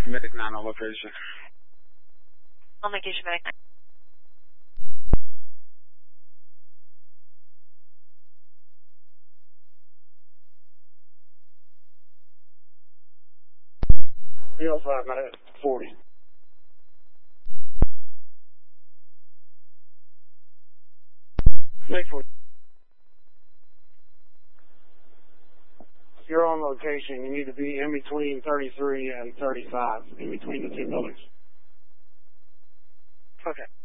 Medic 9 on location. On location, Medic 9. PL5, Medic 40. Medic 40. You're on location. You need to be in between 33 and 35, in between the two buildings. Okay.